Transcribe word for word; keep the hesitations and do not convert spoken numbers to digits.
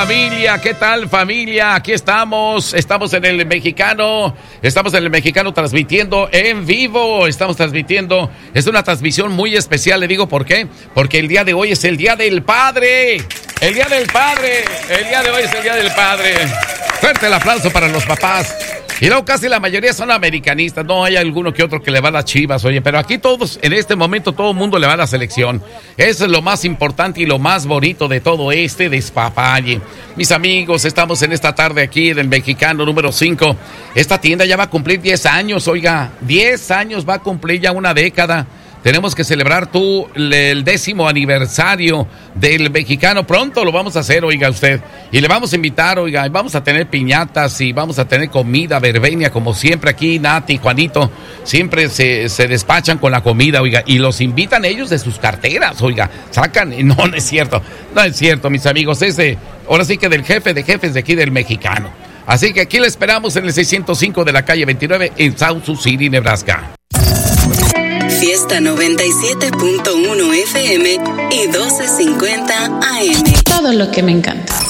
familia? ¿Qué tal, familia? Aquí estamos, estamos en el Mexicano, estamos en el Mexicano transmitiendo en vivo, estamos transmitiendo, es una transmisión muy especial, le digo por qué, porque el día de hoy es el Día del Padre, el Día del Padre, el día de hoy es el Día del Padre. Fuerte el aplauso para los papás. Y luego casi la mayoría son americanistas, no hay alguno que otro que le va a las Chivas, oye, pero aquí todos, en este momento todo el mundo le va a la selección. Eso es lo más importante y lo más bonito de todo este despapalle. Mis amigos, estamos en esta tarde aquí en el Mexicano número cinco. Esta tienda ya va a cumplir diez años, oiga, diez años va a cumplir ya una década. Tenemos que celebrar tú el décimo aniversario del Mexicano. Pronto lo vamos a hacer, oiga usted. Y le vamos a invitar, oiga, y vamos a tener piñatas y vamos a tener comida, verbenia, como siempre aquí, Nati, Juanito, siempre se, se despachan con la comida, oiga, y los invitan ellos de sus carteras, oiga, sacan, no, no es cierto, no es cierto, mis amigos, es de, ahora sí que del jefe de jefes de aquí del Mexicano. Así que aquí le esperamos en el seiscientos cinco de la calle veintinueve en South Sioux City, Nebraska. Fiesta noventa y siete punto uno F M y doce cincuenta A M. Todo lo que me encanta.